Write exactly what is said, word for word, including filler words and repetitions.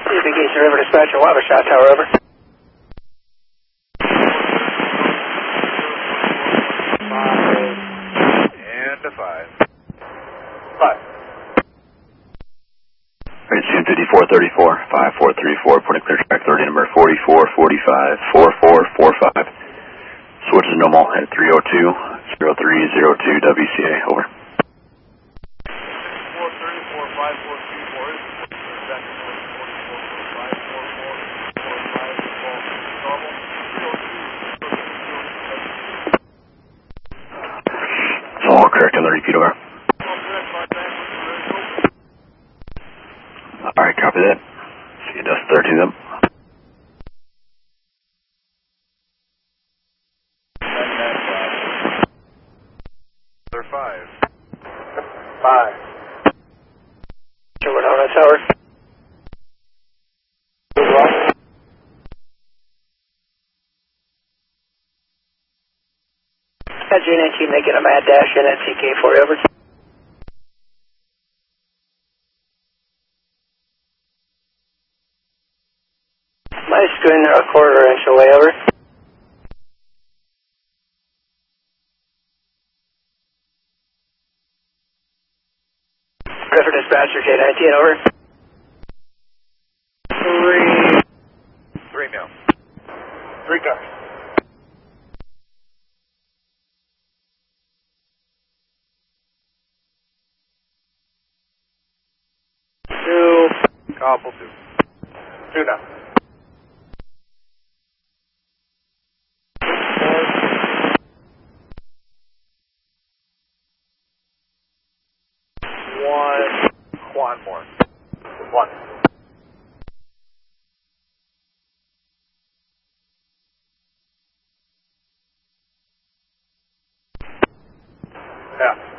Vacation River Dispatcher, Water Shot Tower, over. Five. And a five. Five. Alright, June fifty-four thirty-four, five four three four, point clear track thirty, number forty-four forty-five, four four four five. Switch to normal at three oh two, zero three zero two W C A, over. four thirty-four, five four three four is second one, forty-four forty-five, four four four five, normal, three oh two. It's all correct on the repeat, over. Alright, copy that. See you dust thirty of them. They're five. Five. Winona Tower. At June nineteen, they get a mad dash in at T K four, over. Nice, going a quarter inch away, over. River Dispatcher, J nineteen, over. Three. Three now. Three cars. Two. Couple two. Two now. One. One more. One. Yeah.